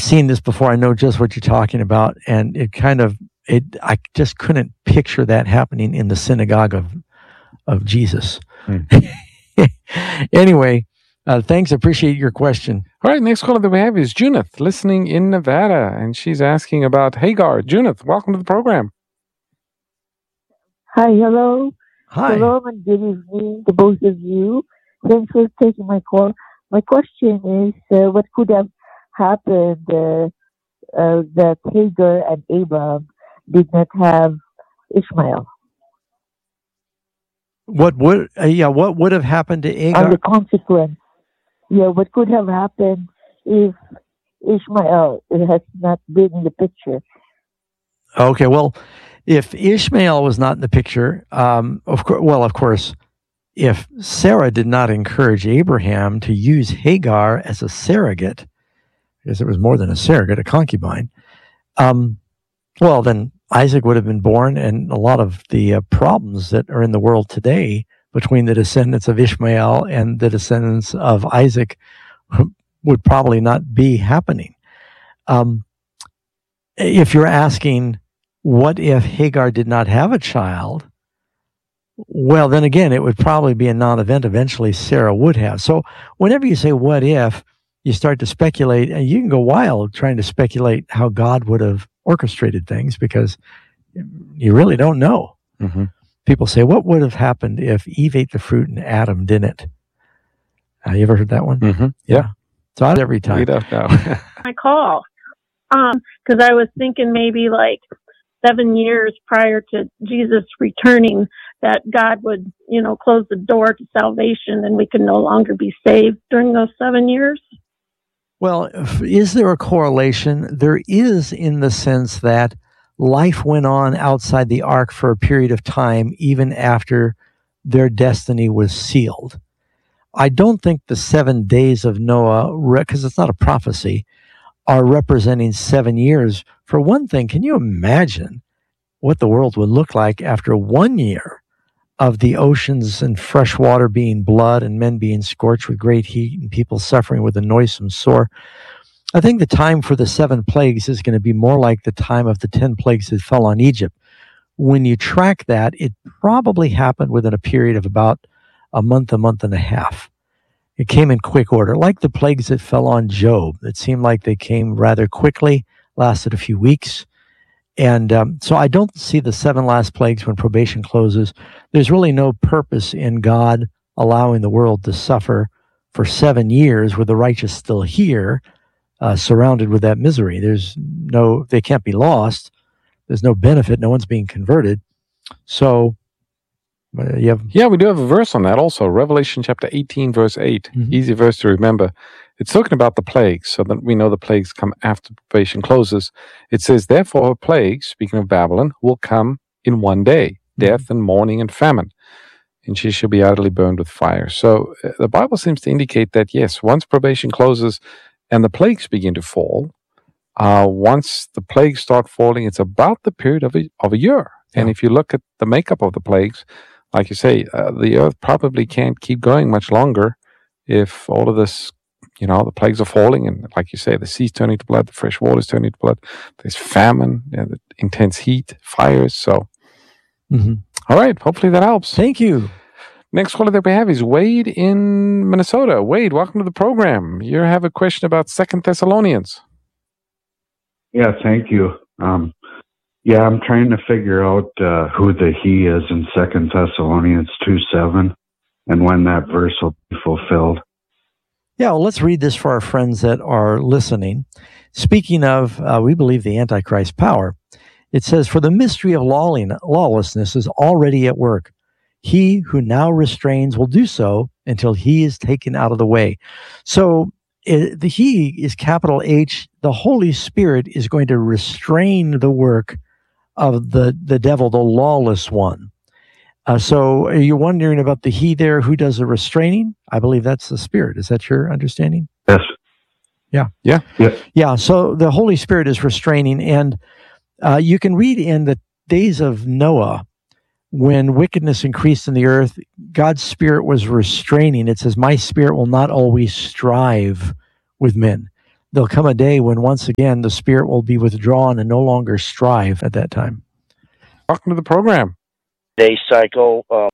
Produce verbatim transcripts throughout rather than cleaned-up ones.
seen this before. I know just what you're talking about, and it kind of it. I just couldn't picture that happening in the synagogue of of Jesus. Hmm. Anyway, uh, thanks. Appreciate your question. All right, next caller that we have is Junith, listening in Nevada, and she's asking about Hagar. Junith, welcome to the program. Hi, hello. Hi. Hello, and good evening to both of you. Thanks for taking my call. My question is, uh, what could have happened uh, uh, that Hagar and Abraham did not have Ishmael? What would uh, yeah? What would have happened to Hagar? And the consequence. Yeah, what could have happened if Ishmael has not been in the picture? Okay, well, if Ishmael was not in the picture, um, of course, well, of course, if Sarah did not encourage Abraham to use Hagar as a surrogate, because it was more than a surrogate, a concubine, um, well, then Isaac would have been born, and a lot of the uh, problems that are in the world today between the descendants of Ishmael and the descendants of Isaac would probably not be happening. Um, if you're asking, what if Hagar did not have a child? Well, then again, it would probably be a non-event. Eventually, Sarah would have. So whenever you say what if, you start to speculate, and you can go wild trying to speculate how God would have orchestrated things, because you really don't know. Mm-hmm. People say, what would have happened if Eve ate the fruit and Adam didn't? Uh, you ever heard that one? Mm-hmm. Yeah. So I every time. We don't know. My call. Um, because I was thinking maybe like seven years prior to Jesus returning, that God would, you know, close the door to salvation and we could no longer be saved during those seven years. Well, is there a correlation? There is, in the sense that life went on outside the ark for a period of time, even after their destiny was sealed. I don't think the seven days of Noah, because it's not a prophecy, are representing seven years. For one thing, can you imagine what the world would look like after one year of the oceans and fresh water being blood and men being scorched with great heat and people suffering with a noisome sore? I think the time for the seven plagues is going to be more like the time of the ten plagues that fell on Egypt. When you track that, it probably happened within a period of about a month, a month and a half. It came in quick order, like the plagues that fell on Job. It seemed like they came rather quickly, lasted a few weeks. And um, so I don't see the seven last plagues when probation closes. There's really no purpose in God allowing the world to suffer for seven years with the righteous still here, uh, surrounded with that misery. There's no, they can't be lost. There's no benefit. No one's being converted. So uh, you have... Yeah, we do have a verse on that also. Revelation chapter eighteen, verse eight. Mm-hmm. Easy verse to remember. It's talking about the plagues, so that we know the plagues come after probation closes. It says, therefore her plagues, speaking of Babylon, will come in one day, death and mourning and famine, and she shall be utterly burned with fire. So uh, the Bible seems to indicate that, yes, once probation closes and the plagues begin to fall, uh, once the plagues start falling, it's about the period of a, of a year. Yeah. And if you look at the makeup of the plagues, like you say, uh, the earth probably can't keep going much longer if all of this, you know, the plagues are falling, and like you say, the sea's turning to blood, the fresh water is turning to blood, there's famine, you know, the intense heat, fires. So, mm-hmm. All right, hopefully that helps. Thank you. Next caller that we have is Wade in Minnesota. Wade, welcome to the program. You have a question about Second Thessalonians. Yeah, thank you. Um, yeah, I'm trying to figure out uh, who the he is in Second Thessalonians two seven and when that verse will be fulfilled. Yeah, well, let's read this for our friends that are listening. Speaking of, uh, we believe, the Antichrist power, it says, for the mystery of lawlessness is already at work. He who now restrains will do so until he is taken out of the way. So it, the he is capital H. The Holy Spirit is going to restrain the work of the, the devil, the lawless one. Uh, so are you wondering about the he there? Who does the restraining? I believe that's the Spirit. Is that your understanding? Yes. Yeah. Yeah. Yeah. Yeah. So the Holy Spirit is restraining. And uh, you can read in the days of Noah, when wickedness increased in the earth, God's Spirit was restraining. It says, my Spirit will not always strive with men. there'll come a day when once again the Spirit will be withdrawn and no longer strive at that time. Welcome to the program. Day cycle, um,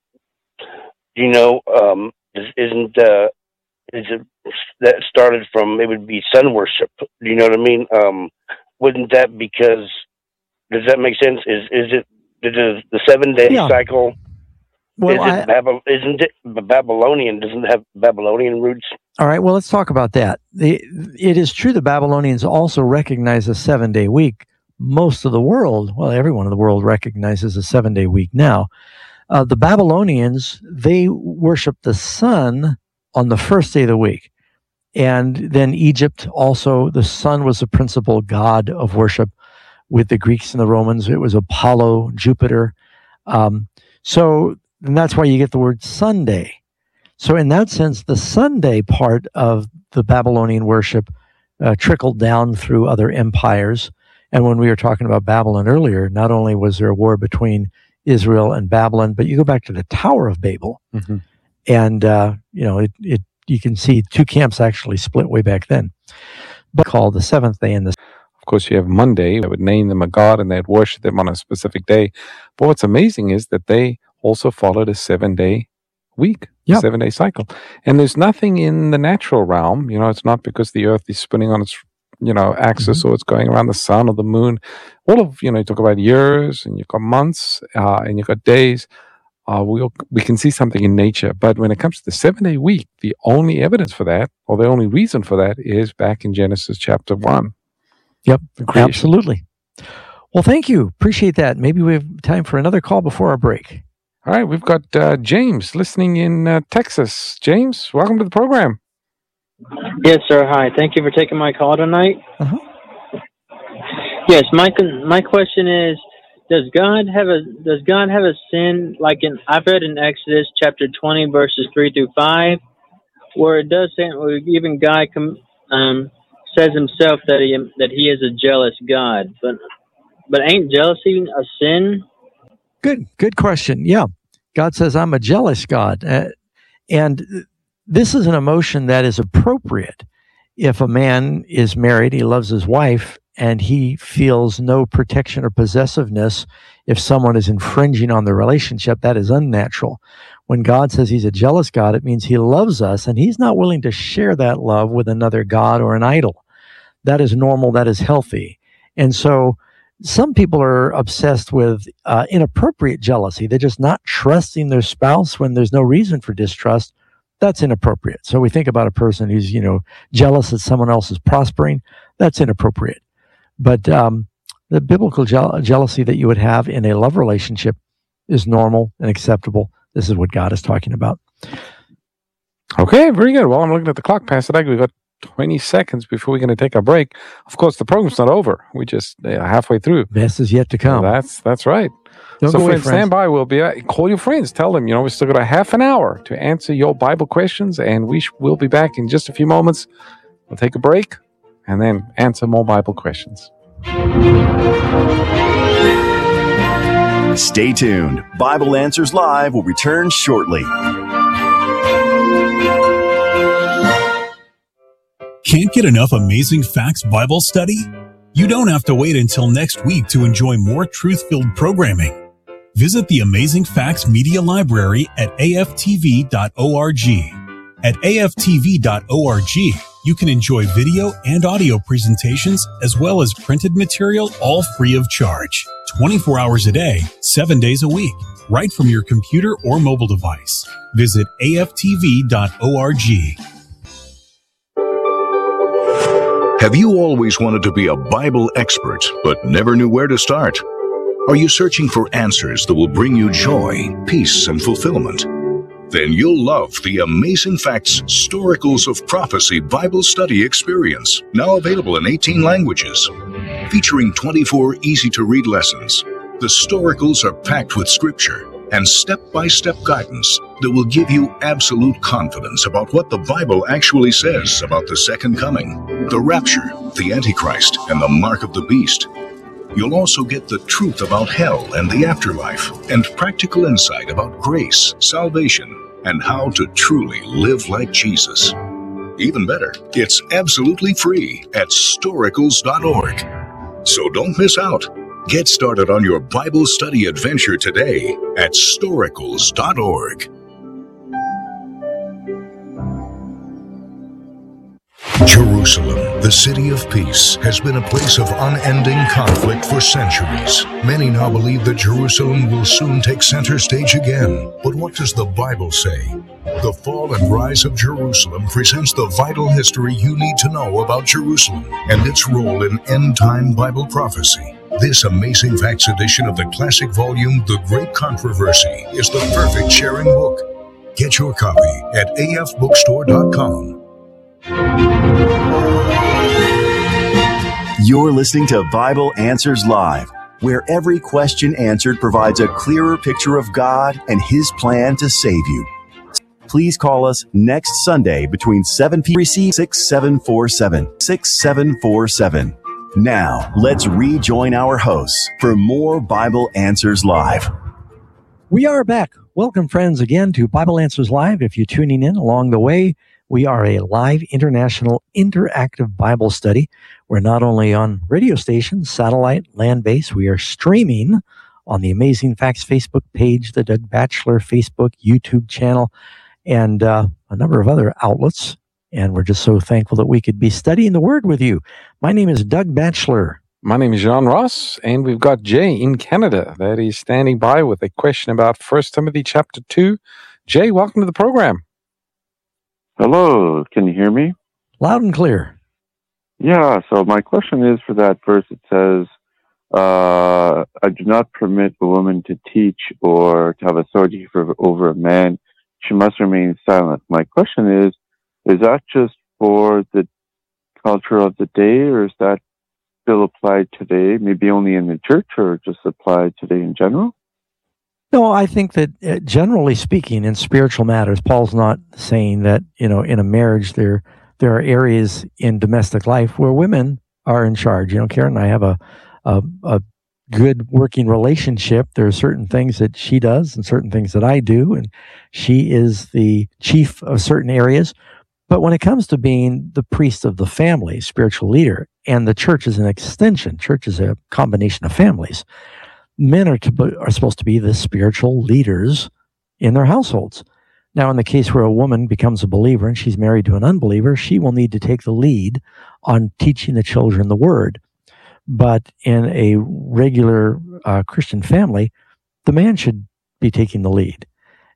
you know, um, isn't uh, is it that started from? It would be sun worship. You know what I mean? Um, wouldn't that because does that make sense? Is is it the the seven day yeah. cycle? Well, is it I, Bab- isn't it Babylonian? Doesn't it have Babylonian roots? All right. Well, let's talk about that. The, it is true the Babylonians also recognize a seven day week. Most of the world, well, everyone in the world recognizes a seven day week now. Uh, the Babylonians, they worship the sun on the first day of the week. And then Egypt also, the sun was the principal god of worship. With the Greeks and the Romans, it was Apollo, Jupiter. Um, so and that's why you get the word Sunday. So in that sense, the Sunday part of the Babylonian worship uh, trickled down through other empires. And when we were talking about Babylon earlier, not only was there a war between Israel and Babylon, but you go back to the Tower of Babel, mm-hmm. and uh, you know it, it. You can see two camps actually split way back then. But called the seventh day and the. Of course, you have Monday. They would name them a god, and they'd worship them on a specific day. But what's amazing is that they also followed a seven-day week, yep. seven-day cycle. And there's nothing in the natural realm. You know, it's not because the Earth is spinning on its you know, axis, mm-hmm. or it's going around the sun or the moon. All of, you know, you talk about years, and you've got months, uh, and you've got days. Uh, we we can see something in nature. But when it comes to the seven-day week, the only evidence for that, or the only reason for that, is back in Genesis chapter one. Yep, absolutely. Well, thank you. Appreciate that. Maybe we have time for another call before our break. All right, we've got uh, James listening in uh, Texas. James, welcome to the program. Yes, sir. Hi. Thank you for taking my call tonight. Uh-huh. Yes, my my question is: Does God have a Does God have a sin? Like in I've read in Exodus chapter twenty, verses three through five, where it does say, where even God um, says himself that he that he is a jealous God. But but ain't jealousy a sin? Good, good question. Yeah, God says I'm a jealous God, uh, and this is an emotion that is appropriate if a man is married, he loves his wife, and he feels no protection or possessiveness if someone is infringing on the relationship. That is unnatural. When God says he's a jealous God, it means he loves us, and he's not willing to share that love with another god or an idol. That is normal. That is healthy. And so some people are obsessed with uh, inappropriate jealousy. They're just not trusting their spouse when there's no reason for distrust. That's inappropriate. So we think about a person who's, you know, jealous that someone else is prospering. That's inappropriate. But um, the biblical je- jealousy that you would have in a love relationship is normal and acceptable. This is what God is talking about. Okay, very good. Well, I'm looking at the clock, Pastor Doug. We've got twenty seconds before we're going to take our break. Of course, the program's not over. We just uh, halfway through. Best is yet to come. So that's that's right. Don't so, go friends, away, friends, stand by. We'll be uh, call your friends. Tell them, you know, we still got a half an hour to answer your Bible questions, and we sh- will be back in just a few moments. We'll take a break and then answer more Bible questions. Stay tuned. Bible Answers Live will return shortly. Can't get enough Amazing Facts Bible study? You don't have to wait until next week to enjoy more truth-filled programming. Visit the Amazing Facts Media Library at A F T V dot org. At A F T V dot org, you can enjoy video and audio presentations as well as printed material, all free of charge. twenty-four hours a day, seven days a week, right from your computer or mobile device. Visit A F T V dot org. Have you always wanted to be a Bible expert, but never knew where to start? Are you searching for answers that will bring you joy, peace, and fulfillment? Then you'll love the Amazing Facts Storicals of Prophecy Bible Study Experience, now available in eighteen languages. Featuring twenty-four easy-to-read lessons, the Storicals are packed with scripture and step-by-step guidance that will give you absolute confidence about what the Bible actually says about the second coming, the rapture, the Antichrist, and the mark of the beast. You'll also get the truth about hell and the afterlife, and practical insight about grace, salvation, and how to truly live like Jesus. Even better, it's absolutely free at storicals dot org. So don't miss out. Get started on your Bible study adventure today at storicals dot org. Jerusalem, the city of peace, has been a place of unending conflict for centuries. Many now believe that Jerusalem will soon take center stage again. But what does the Bible say? The Fall and Rise of Jerusalem presents the vital history you need to know about Jerusalem and its role in end-time Bible prophecy. This Amazing Facts edition of the classic volume, The Great Controversy, is the perfect sharing book. Get your copy at a f bookstore dot com. You're listening to Bible Answers Live, where every question answered provides a clearer picture of God and His plan to save you. Please call us next Sunday between seven p.m. Receive six seven four seven, six seven four seven. Now, let's rejoin our hosts for more Bible Answers Live. We are back. Welcome, friends, again to Bible Answers Live. If you're tuning in along the way, we are a live international interactive Bible study. We're not only on radio stations, satellite, land-based, we are streaming on the Amazing Facts Facebook page, the Doug Batchelor Facebook, YouTube channel, and uh, a number of other outlets. And we're just so thankful that we could be studying the Word with you. My name is Doug Batchelor. My name is John Ross, and we've got Jay in Canada that is standing by with a question about First Timothy chapter two. Jay, welcome to the program. Hello, can you hear me? Loud and clear. Yeah, so my question is for that verse. It says, uh, I do not permit a woman to teach or to have authority for, over a man. She must remain silent. My question is, is that just for the culture of the day, or is that still applied today, maybe only in the church, or just applied today in general? No, I think that uh, generally speaking, in spiritual matters, Paul's not saying that, you know, in a marriage there there are areas in domestic life where women are in charge. You know, Karen and I have a a, a good working relationship. There are certain things that she does and certain things that I do, and she is the chief of certain areas. But when it comes to being the priest of the family, spiritual leader, and the church is an extension, church is a combination of families. Men are, to, are supposed to be the spiritual leaders in their households. Now, in the case where a woman becomes a believer and she's married to an unbeliever, she will need to take the lead on teaching the children the Word. But in a regular uh, Christian family, the man should be taking the lead.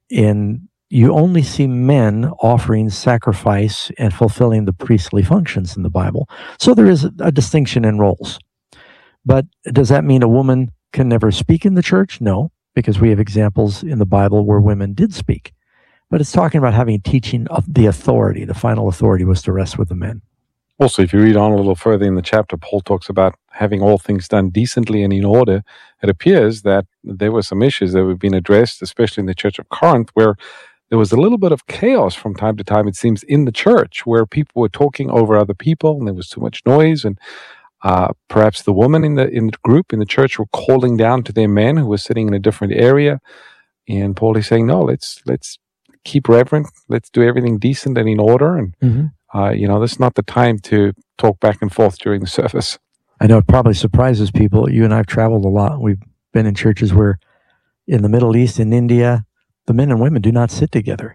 In you only see men offering sacrifice and fulfilling the priestly functions in the Bible. So there is a, a distinction in roles. But does that mean a woman can never speak in the church? No, because we have examples in the Bible where women did speak. But it's talking about having teaching of the authority. The final authority was to rest with the men. Also, if you read on a little further in the chapter, Paul talks about having all things done decently and in order. It appears that there were some issues that were being addressed, especially in the church of Corinth, where there was a little bit of chaos from time to time, it seems, in the church, where people were talking over other people and there was too much noise, and Uh, perhaps the women in the in the group in the church were calling down to their men who were sitting in a different area, and Paul is saying, "No, let's let's keep reverent. Let's do everything decent and in order." And mm-hmm. uh, you know, this is not the time to talk back and forth during the service. I know it probably surprises people. You and I have traveled a lot. We've been in churches where, in the Middle East, in India, the men and women do not sit together,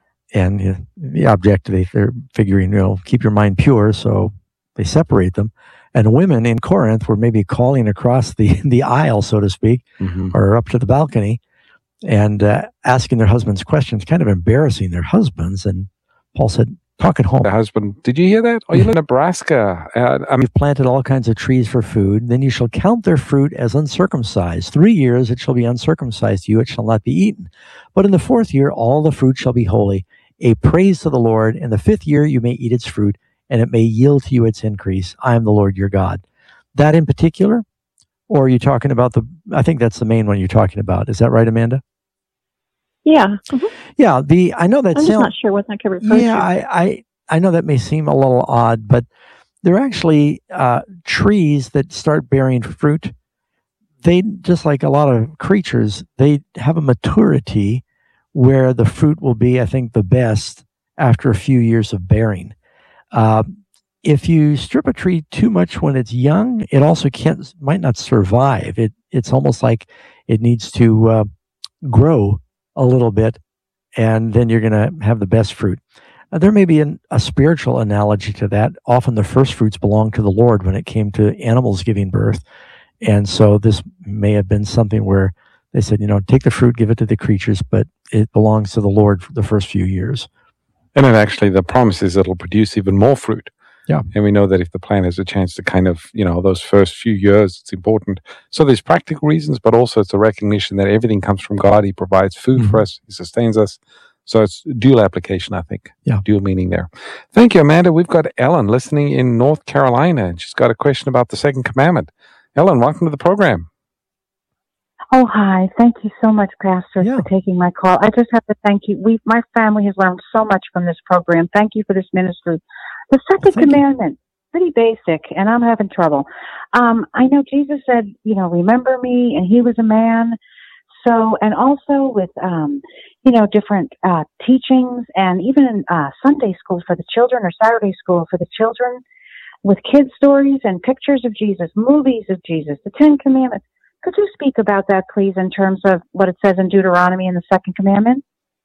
and you know, the objectively they're figuring, you know, keep your mind pure, so they separate them. And women in Corinth were maybe calling across the, the aisle, so to speak, mm-hmm. or up to the balcony, and uh, asking their husbands questions, kind of embarrassing their husbands. And Paul said, talk at home. The husband, did you hear that? Oh, you live in Nebraska. Uh, I mean, You've planted all kinds of trees for food. Then you shall count their fruit as uncircumcised. Three years it shall be uncircumcised to you. It shall not be eaten. But in the fourth year, all the fruit shall be holy, a praise to the Lord. In the fifth year, you may eat its fruit, and it may yield to you its increase. I am the Lord your God. That in particular, or are you talking about the, I think that's the main one you're talking about. Is that right, Amanda? Yeah. Mm-hmm. Yeah, the, I know that I'm sound, just not sure what that could refer yeah, to. I, I, I know that may seem a little odd, but they're actually uh, trees that start bearing fruit. They, just like a lot of creatures, they have a maturity where the fruit will be, I think, the best after a few years of bearing. Uh, if you strip a tree too much when it's young, it also can't might not survive. It it's almost like it needs to uh, grow a little bit, and then you're going to have the best fruit. Uh, there may be an, a spiritual analogy to that. Often the first fruits belong to the Lord when it came to animals giving birth. And so this may have been something where they said, you know, take the fruit, give it to the creatures, but it belongs to the Lord for the first few years. And then actually the promise is it'll produce even more fruit. Yeah. And we know that if the plant has a chance to kind of, you know, those first few years, it's important. So there's practical reasons, but also it's a recognition that everything comes from God. He provides food mm-hmm. for us. He sustains us. So it's dual application, I think. Yeah. Dual meaning there. Thank you, Amanda. We've got Ellen listening in North Carolina, and she's got a question about the second commandment. Ellen, welcome to the program. Oh, hi. Thank you so much, Pastor, yeah. for taking my call. I just have to thank you. We, my family has learned so much from this program. Thank you for this ministry. The second well, commandment, you. pretty basic, and I'm having trouble. Um, I know Jesus said, you know, remember me, and he was a man. So, and also with, um, you know, different uh, teachings, and even in uh, Sunday school for the children or Saturday school for the children, with kid stories and pictures of Jesus, movies of Jesus, the Ten Commandments. Could you speak about that, please, in terms of what it says in Deuteronomy in the second commandment?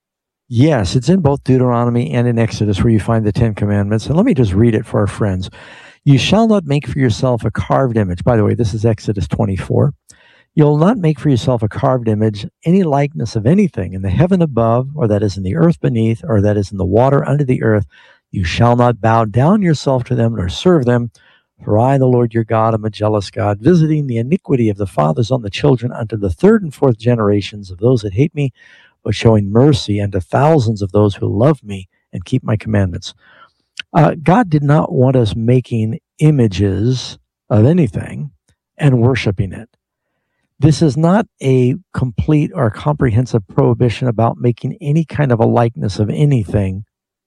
Yes, it's in both Deuteronomy and in Exodus where you find the Ten Commandments. And let me just read it for our friends. You shall not make for yourself a carved image. By the way, this is Exodus twenty-four. You'll not make for yourself a carved image, any likeness of anything in the heaven above, or that is in the earth beneath, or that is in the water under the earth. You shall not bow down yourself to them nor serve them. For I, the Lord your God, am a jealous God, visiting the iniquity of the fathers on the children unto the third and fourth generations of those that hate me, but showing mercy unto thousands of those who love me and keep my commandments. Uh, God did not want us making images of anything and worshiping it. This is not a complete or comprehensive prohibition about making any kind of a likeness of anything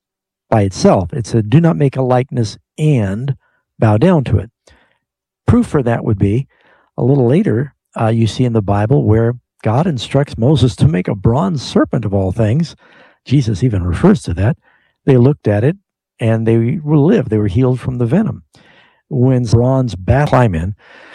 by itself. It's a do not make a likeness and bow down to it. Proof for that would be a little later, uh, you see in the Bible where God instructs Moses to make a bronze serpent of all things. Jesus even refers to that. They looked at it and they were lived. They were healed from the venom. When bronze bat climb in,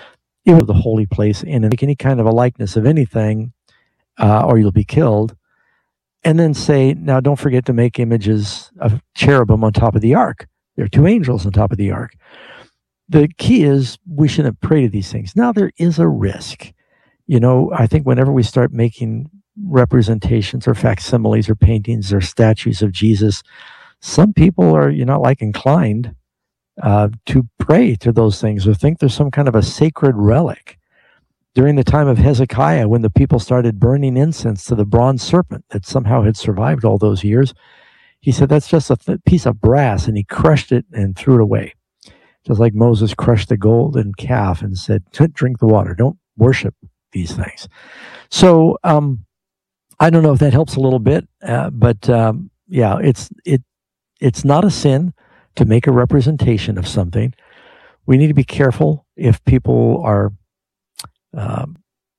it was the holy place in and make any kind of a likeness of anything, uh, or you'll be killed. And then say, now don't forget to make images of cherubim on top of the ark. There are two angels on top of the ark. The key is we shouldn't pray to these things. Now, there is a risk. You know, I think whenever we start making representations or facsimiles or paintings or statues of Jesus, some people are, you know, like inclined uh, to pray to those things or think there's some kind of a sacred relic. During the time of Hezekiah, when the people started burning incense to the bronze serpent that somehow had survived all those years, he said, that's just a th- piece of brass, and he crushed it and threw it away. Just like Moses crushed the golden calf and said, drink the water, don't worship these things. So um, I don't know if that helps a little bit, uh, but um, yeah, it's it it's not a sin to make a representation of something. We need to be careful if people are, um,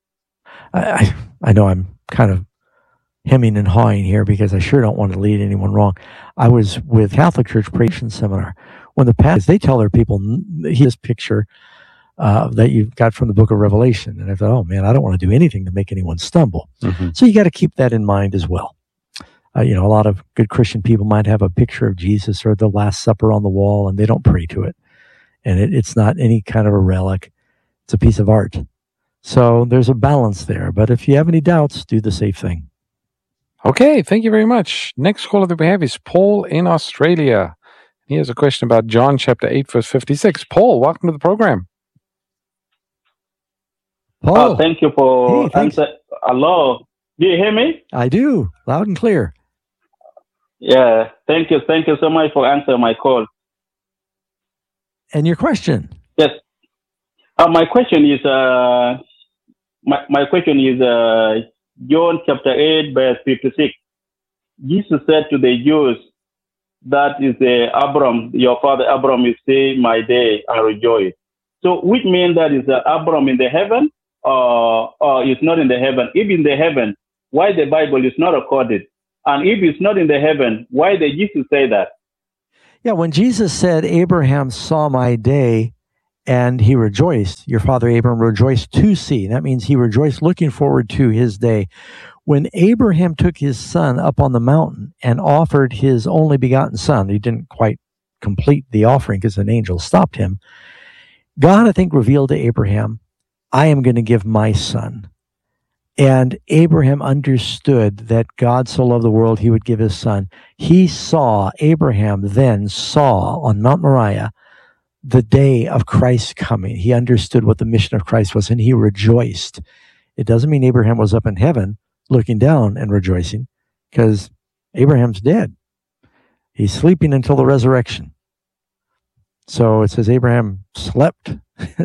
I, I know I'm kind of hemming and hawing here because I sure don't want to lead anyone wrong. I was with Catholic Church Creation Seminar. When the pastors, they tell their people, here's picture uh, that you've got from the book of Revelation. And I thought, oh man, I don't want to do anything to make anyone stumble. Mm-hmm. So you got to keep that in mind as well. Uh, you know, a lot of good Christian people might have a picture of Jesus or the Last Supper on the wall, and they don't pray to it. And it, it's not any kind of a relic. It's a piece of art. So there's a balance there. But if you have any doubts, do the safe thing. Okay, thank you very much. Next caller that we have is Paul in Australia. He has a question about John chapter eight, verse fifty-six. Paul, welcome to the program. Paul. Oh, thank you for hey, answer. Hello. Do you hear me? I do. Loud and clear. Yeah. Thank you. Thank you so much for answering my call. And your question? Yes. Uh, my question is, uh, my, my question is, uh, John chapter eight, verse fifty-six. Jesus said to the Jews, that is the Abram, your father Abram is saying, my day, I rejoice. So which means that is uh, Abram in the heaven or, or is not in the heaven? If in the heaven, why the Bible is not recorded? And if it's not in the heaven, why did Jesus say that? Yeah, when Jesus said, Abraham saw my day and he rejoiced, your father Abraham rejoiced to see. That means he rejoiced looking forward to his day. When Abraham took his son up on the mountain and offered his only begotten son, he didn't quite complete the offering because an angel stopped him. God, I think, revealed to Abraham, I am going to give my son. And Abraham understood that God so loved the world, he would give his son. He saw, Abraham then saw on Mount Moriah the day of Christ's coming. He understood what the mission of Christ was, and he rejoiced. It doesn't mean Abraham was up in heaven looking down and rejoicing, because Abraham's dead. He's sleeping until the resurrection. So it says Abraham slept.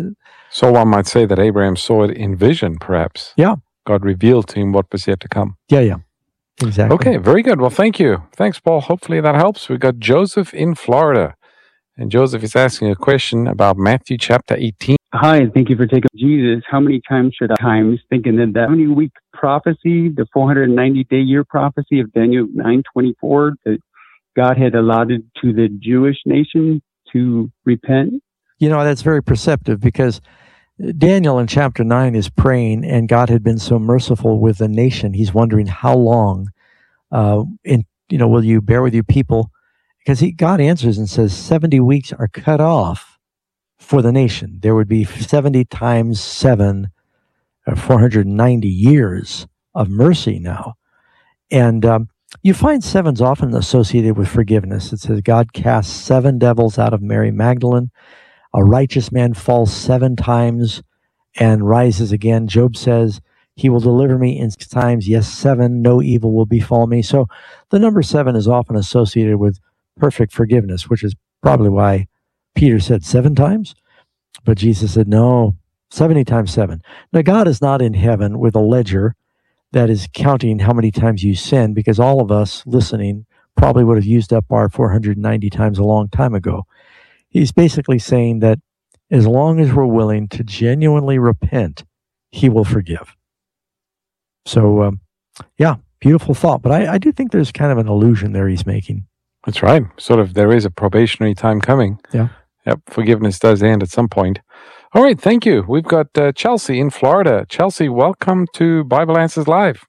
So one might say that Abraham saw it in vision, perhaps. Yeah. God revealed to him what was yet to come. Yeah, yeah. Exactly. Okay, very good. Well, thank you. Thanks, Paul. Hopefully that helps. We've got Joseph in Florida. And Joseph is asking a question about Matthew chapter eighteen. Hi, and thank you for taking Jesus. How many times should I times thinking that that many week prophecy, the four hundred ninety day year prophecy of Daniel nine twenty-four, that God had allotted to the Jewish nation to repent? You know, that's very perceptive, because Daniel in chapter nine is praying, and God had been so merciful with the nation. He's wondering how long, uh, in you know, will you bear with your people? Because he, God answers and says, seventy weeks are cut off for the nation. There would be seventy times seven, or four hundred ninety years of mercy now. And um, you find sevens often associated with forgiveness. It says God casts seven devils out of Mary Magdalene. A righteous man falls seven times and rises again. Job says, he will deliver me in six times. Yes, seven, no evil will befall me. So the number seven is often associated with perfect forgiveness, which is probably why Peter said seven times. But Jesus said, no, seventy times seven. Now, God is not in heaven with a ledger that is counting how many times you sin, because all of us listening probably would have used up our four hundred ninety times a long time ago. He's basically saying that as long as we're willing to genuinely repent, he will forgive. So, um, yeah, beautiful thought. But I, I do think there's kind of an illusion there he's making. That's right. Sort of, there is a probationary time coming. Yeah. Yep, forgiveness does end at some point. All right, thank you. We've got uh, Chelsea in Florida. Chelsea, welcome to Bible Answers Live.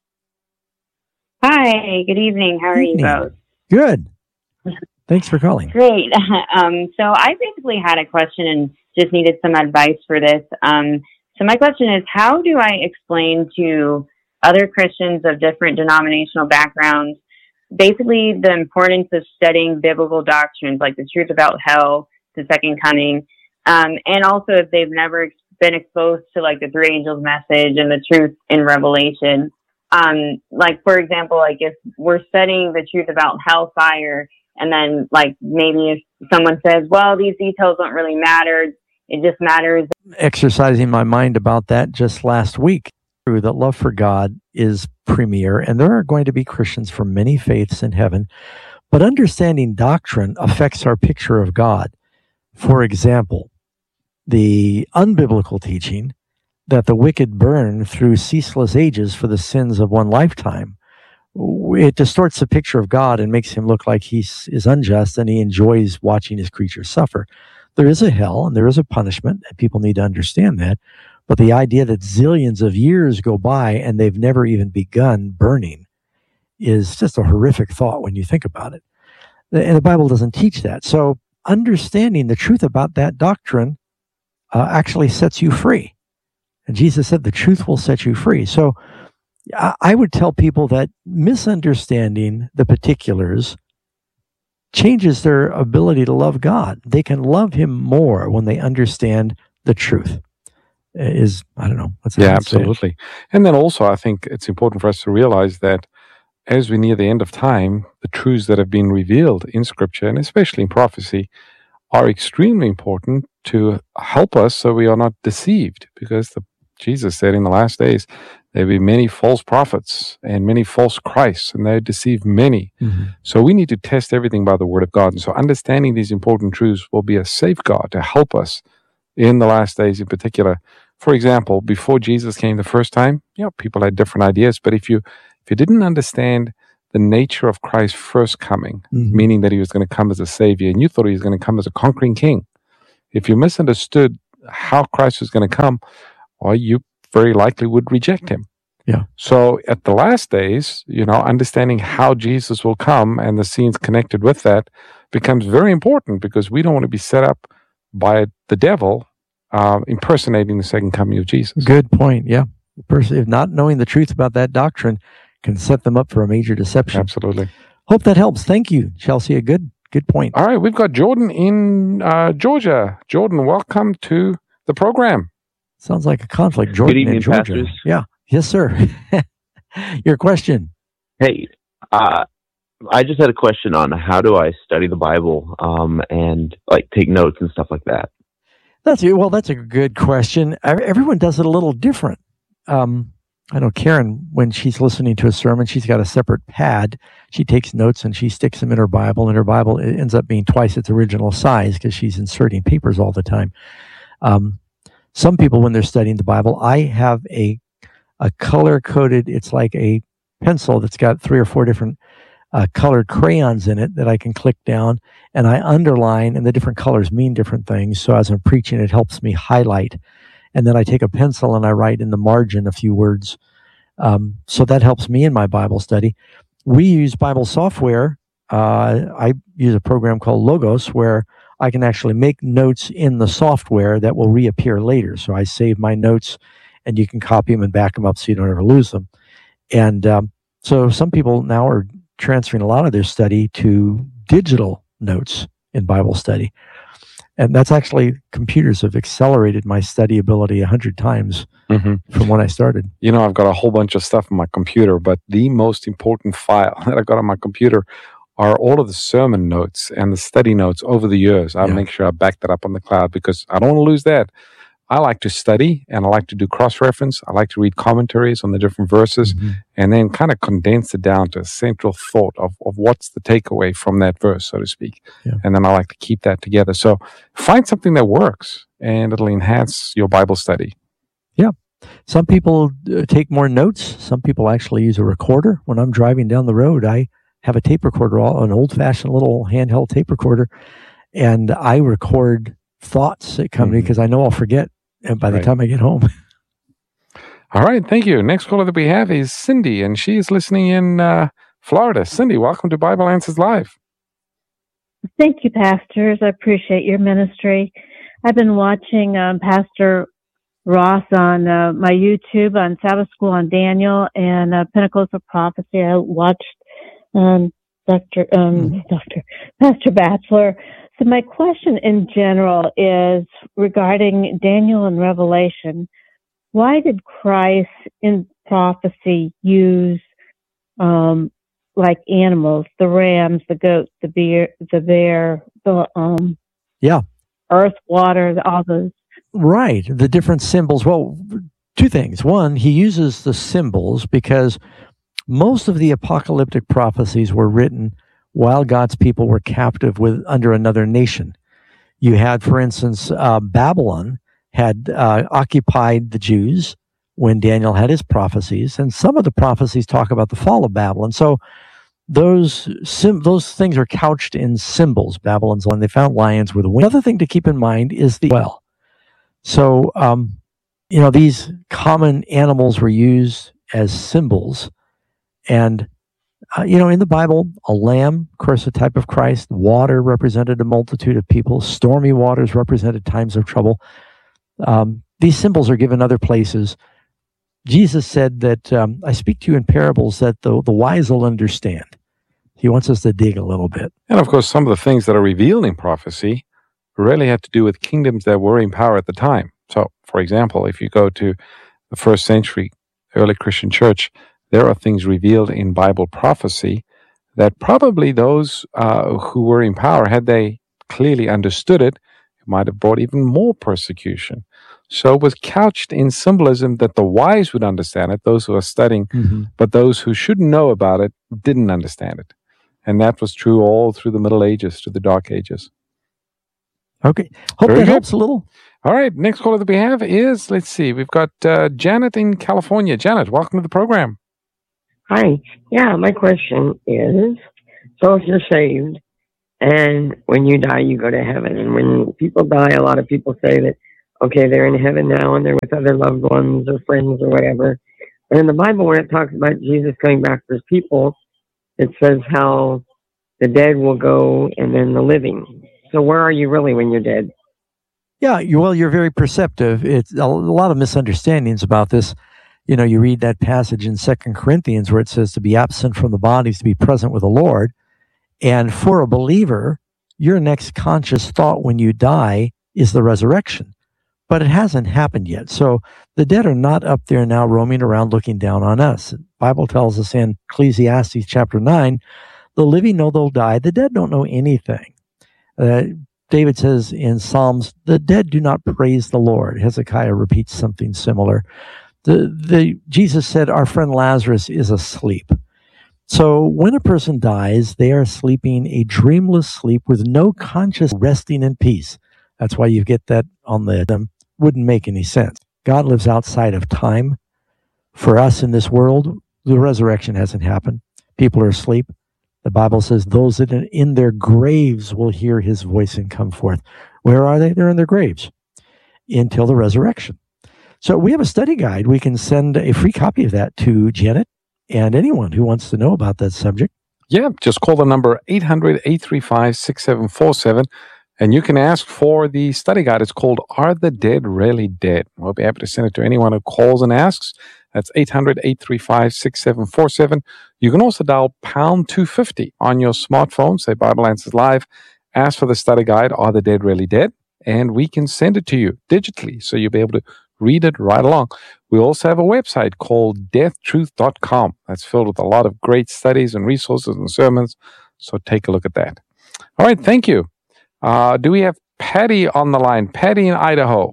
Hi, good evening. How are Evening. you both? Good. Thanks for calling. Great. Um, so I basically had a question and just needed some advice for this. Um, so my question is, how do I explain to other Christians of different denominational backgrounds basically the importance of studying biblical doctrines like the truth about hell, the second coming, um, and also if they've never ex- been exposed to like the three angels message and the truth in Revelation. Um, like, for example, like if we're studying the truth about hellfire, and then like maybe if someone says, well, these details don't really matter, it just matters. Exercising my mind about that just last week. True that love for God is premier, and there are going to be Christians from many faiths in heaven, but understanding doctrine affects our picture of God. For example, the unbiblical teaching that the wicked burn through ceaseless ages for the sins of one lifetime, it distorts the picture of God and makes him look like he is unjust and he enjoys watching his creatures suffer. There is a hell and there is a punishment, and people need to understand that. But the idea that zillions of years go by and they've never even begun burning is just a horrific thought when you think about it. And the Bible doesn't teach that. So understanding the truth about that doctrine uh, actually sets you free. And Jesus said the truth will set you free. So I, I would tell people that misunderstanding the particulars changes their ability to love God. They can love him more when they understand the truth. Is, I don't know. What's yeah, absolutely. And then also, I think it's important for us to realize that as we near the end of time, the truths that have been revealed in Scripture, and especially in prophecy, are extremely important to help us so we are not deceived. Because the, Jesus said in the last days, there will be many false prophets and many false Christs, and they deceive many. Mm-hmm. So we need to test everything by the Word of God. And so understanding these important truths will be a safeguard to help us in the last days in particular. For example, before Jesus came the first time, yeah, people had different ideas. But if you if you didn't understand the nature of Christ's first coming, Mhm. meaning that he was going to come as a savior, and you thought he was going to come as a conquering king. If you misunderstood how Christ was going to come, well, you very likely would reject him. Yeah. So at the last days, you know, understanding how Jesus will come and the scenes connected with that becomes very important, because we don't want to be set up by the devil uh, impersonating the second coming of Jesus. Good point. Yeah. The person, if not knowing the truth about that doctrine, can set them up for a major deception. Absolutely. Hope that helps. Thank you, Chelsea. A good, good point. All right, we've got Jordan in uh, Georgia. Jordan, welcome to the program. Sounds like a conflict. Jordan Good evening, in Georgia. pastors. Yeah. Yes, sir. Your question. Hey, uh, I just had a question on how do I study the Bible um, and like take notes and stuff like that. That's well. That's a good question. Ev- Everyone does it a little different. Um, I know Karen, when she's listening to a sermon, she's got a separate pad. She takes notes and she sticks them in her Bible, and her Bible it ends up being twice its original size because she's inserting papers all the time. Um, some people, when they're studying the Bible, I have a a color coded. It's like a pencil that's got three or four different uh, colored crayons in it that I can click down, and I underline, and the different colors mean different things. So as I'm preaching, it helps me highlight. And then I take a pencil and I write in the margin a few words. Um, so that helps me in my Bible study. We use Bible software. Uh, I use a program called Logos where I can actually make notes in the software that will reappear later. So I save my notes, and you can copy them and back them up so you don't ever lose them. And um, so some people now are transferring a lot of their study to digital notes in Bible study. And that's actually, computers have accelerated my study ability a hundred times mm-hmm. from when I started. You know, I've got a whole bunch of stuff on my computer, but the most important file that I got on my computer are all of the sermon notes and the study notes over the years. I Yeah. make sure I back that up on the cloud because I don't want to lose that. I like to study and I like to do cross-reference. I like to read commentaries on the different verses Mm-hmm. and then kind of condense it down to a central thought of, of what's the takeaway from that verse, so to speak. Yeah. And then I like to keep that together. So find something that works and it'll enhance your Bible study. Yeah. Some people uh, take more notes. Some people actually use a recorder. When I'm driving down the road, I have a tape recorder, all- an old-fashioned little handheld tape recorder, and I record thoughts that come to me because I know I'll forget and by the Right. time I get home. All right, thank you. Next caller that we have is Cindy, and she is listening in uh, Florida. Cindy, welcome to Bible Answers Live. Thank you, pastors. I appreciate your ministry. I've been watching um, Pastor Ross on uh, my YouTube on Sabbath School on Daniel and uh, Pinnacles of Prophecy. I watched um, Doctor Um, Doctor Pastor Batchelor. So my question in general is regarding Daniel and Revelation. Why did Christ in prophecy use um, like animals, the rams, the goat, the bear, the bear, the um, Yeah. earth, water, all those? Right. The different symbols. Well, two things. One, he uses the symbols because most of the apocalyptic prophecies were written while God's people were captive with under another nation. You had, for instance, uh, Babylon had uh, occupied the Jews when Daniel had his prophecies, and some of the prophecies talk about the fall of Babylon. So those sim- those things are couched in symbols. Babylon's when they found lions with wings. Another thing to keep in mind is the well. So, um, you know, these common animals were used as symbols. And, uh, you know, in the Bible, a lamb, of course, a type of Christ. Water represented a multitude of people. Stormy waters represented times of trouble. Um, these symbols are given other places. Jesus said that, um, I speak to you in parables that the, the wise will understand. He wants us to dig a little bit. And of course, some of the things that are revealed in prophecy really had to do with kingdoms that were in power at the time. So, for example, if you go to the first century early Christian church, there are things revealed in Bible prophecy that probably those uh, who were in power, had they clearly understood it, it might have brought even more persecution. So it was couched in symbolism that the wise would understand it, those who are studying, Mm-hmm. but those who shouldn't know about it didn't understand it. And that was true all through the Middle Ages, to the Dark Ages. Okay. Hope Very that good. helps a little. All right. Next caller that we have is, let's see, we've got uh, Janet in California. Janet, welcome to the program. Hi. Yeah, my question is, so if you're saved and when you die, you go to heaven. And when people die, a lot of people say that, okay, they're in heaven now and they're with other loved ones or friends or whatever. And in the Bible, when it talks about Jesus coming back for his people, it says how the dead will go and then the living. So where are you really when you're dead? Yeah, you, well, you're very perceptive. It's a, a lot of misunderstandings about this. You know, you read that passage in Second Corinthians where it says to be absent from the body is to be present with the Lord. And for a believer, your next conscious thought when you die is the resurrection. But it hasn't happened yet. So the dead are not up there now roaming around looking down on us. The Bible tells us in Ecclesiastes chapter nine, the living know they'll die, the dead don't know anything. Uh, David says in Psalms, the dead do not praise the Lord. Hezekiah repeats something similar. The, the, Jesus said, our friend Lazarus is asleep. So when a person dies, they are sleeping a dreamless sleep with no conscious resting in peace. That's why you get that on the, them. Wouldn't make any sense. God lives outside of time. For us in this world, the resurrection hasn't happened. People are asleep. The Bible says those that are in their graves will hear his voice and come forth. Where are they? They're in their graves until the resurrection. So we have a study guide. We can send a free copy of that to Janet and anyone who wants to know about that subject. Yeah, just call the number eight hundred, eight three five, six seven four seven, and you can ask for the study guide. It's called Are the Dead Really Dead? We'll be happy to send it to anyone who calls and asks. That's eight hundred, eight three five, six seven four seven. You can also dial pound two fifty on your smartphone, say Bible Answers Live, ask for the study guide, Are the Dead Really Dead? And we can send it to you digitally, so you'll be able to read it right along. We also have a website called death truth dot com. That's filled with a lot of great studies and resources and sermons, so take a look at that. All right, thank you. Uh, do we have Patty on the line? Patty in Idaho.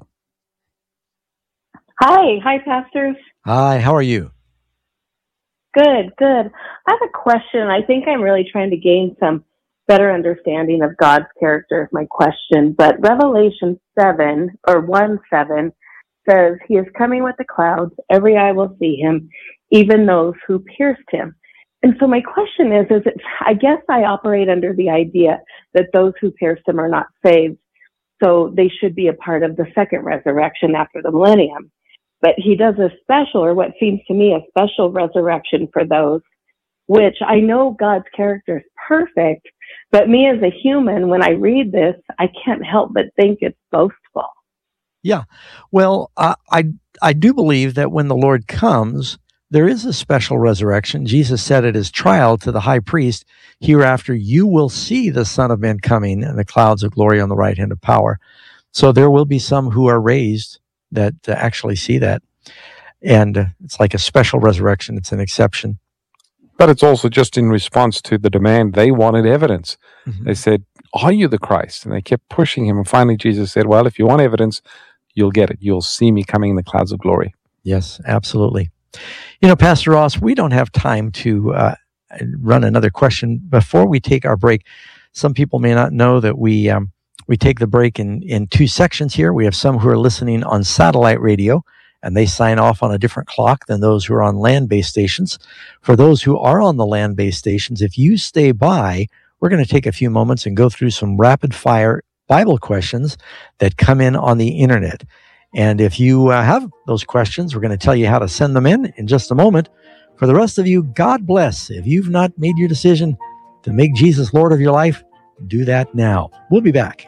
Hi. Hi, pastors. Hi, how are you? Good, good. I have a question. I think I'm really trying to gain some better understanding of God's character is my question. But Revelation seven, or one seven, says, he is coming with the clouds. Every eye will see him, even those who pierced him. And so my question is, is it, I guess I operate under the idea that those who pierced him are not saved, so they should be a part of the second resurrection after the millennium. But he does a special, or what seems to me a special resurrection for those, which I know God's character is perfect, but me as a human, when I read this, I can't help but think it's boastful. Yeah. Well, uh, I I do believe that when the Lord comes, there is a special resurrection. Jesus said at his trial to the high priest, hereafter you will see the Son of Man coming in the clouds of glory on the right hand of power. So there will be some who are raised that uh, actually see that. And uh, it's like a special resurrection. It's an exception. But it's also just in response to the demand. They wanted evidence. Mm-hmm. They said, are you the Christ? And they kept pushing him. And finally, Jesus said, well, if you want evidence, you'll get it. You'll see me coming in the clouds of glory. Yes, absolutely. You know, Pastor Ross, we don't have time to uh, run another question. Before we take our break, some people may not know that we um, we take the break in, in two sections here. We have some who are listening on satellite radio, and they sign off on a different clock than those who are on land-based stations. For those who are on the land-based stations, if you stay by, we're going to take a few moments and go through some rapid-fire Bible questions that come in on the internet. And if you uh, have those questions, we're going to tell you how to send them in in just a moment. For the rest of you, God bless. If you've not made your decision to make Jesus Lord of your life, do that now. We'll be back.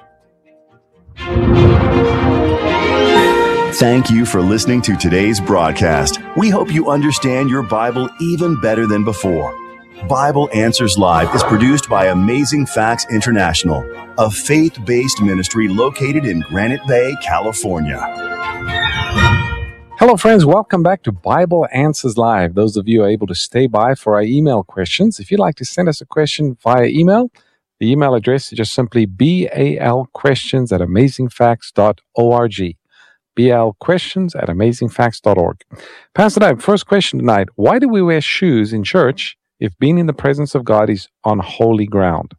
Thank you for listening to today's broadcast. We hope you understand your Bible even better than before. Bible Answers Live is produced by Amazing Facts International, a faith-based ministry located in Granite Bay, California. Hello, friends. Welcome back to Bible Answers Live. Those of you who are able to stay by for our email questions, if you'd like to send us a question via email, the email address is just simply balquestions at amazingfacts dot org. balquestions at amazingfacts dot org. Pastor Dave, first question tonight. Why do we wear shoes in church if being in the presence of God is on holy ground?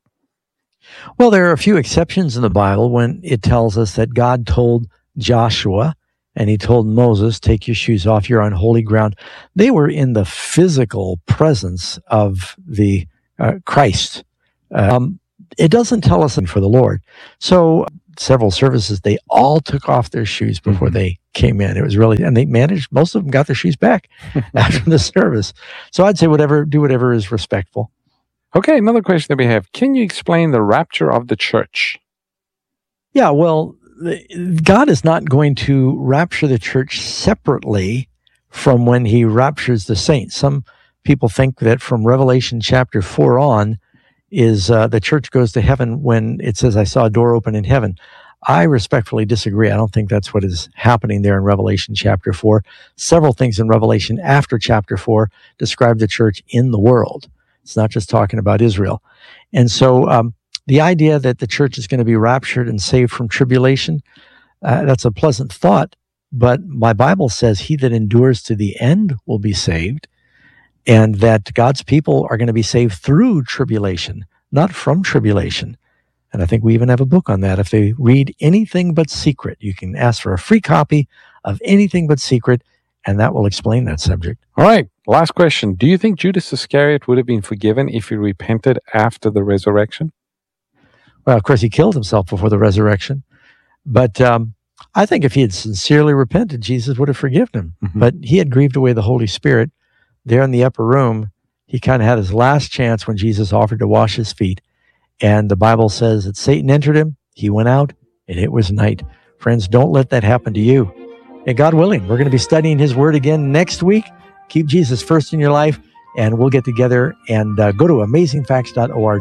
Well, there are a few exceptions in the Bible when it tells us that God told Joshua and he told Moses, take your shoes off, you're on holy ground. They were in the physical presence of the uh, Christ. Um, it doesn't tell us for the Lord. So several services, they all took off their shoes before mm-hmm. they came in. It was really, and they managed, most of them got their shoes back after the service. So I'd say whatever, do whatever is respectful. Okay, another question that we have. Can you explain the rapture of the church? Yeah, well, God is not going to rapture the church separately from when he raptures the saints. Some people think that from Revelation chapter four on is uh, the church goes to heaven when it says, I saw a door open in heaven. I respectfully disagree. I don't think that's what is happening there in Revelation chapter four. Several things in Revelation after chapter four describe the church in the world. It's not just talking about Israel. And so um, the idea that the church is going to be raptured and saved from tribulation, uh, that's a pleasant thought, but my Bible says he that endures to the end will be saved, and that God's people are going to be saved through tribulation, not from tribulation. And I think we even have a book on that. If they read Anything But Secret, you can ask for a free copy of Anything But Secret, and that will explain that subject. All right, last question. Do you think Judas Iscariot would have been forgiven if he repented after the resurrection? Well, of course, he killed himself before the resurrection. But um, I think if he had sincerely repented, Jesus would have forgiven him. Mm-hmm. But he had grieved away the Holy Spirit. There in the upper room, he kind of had his last chance when Jesus offered to wash his feet. And the Bible says that Satan entered him, he went out, and it was night. Friends, don't let that happen to you. And God willing, we're going to be studying his word again next week. Keep Jesus first in your life, and we'll get together and uh, go to amazing facts dot org.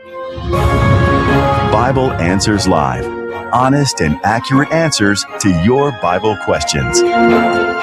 Bible Answers Live. Honest and accurate answers to your Bible questions.